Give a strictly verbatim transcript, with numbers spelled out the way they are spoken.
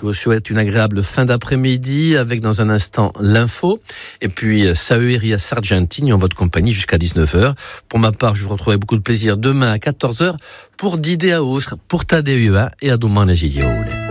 vous souhaite une agréable fin d'après-midi avec dans un instant l'info. Et puis, Sahuria Sargentini en votre compagnie jusqu'à dix-neuf heures. Pour ma part, je vous retrouverai beaucoup de plaisir demain à quatorze heures pour Didé Aousre, pour Tadeu et à Domane Gilioule.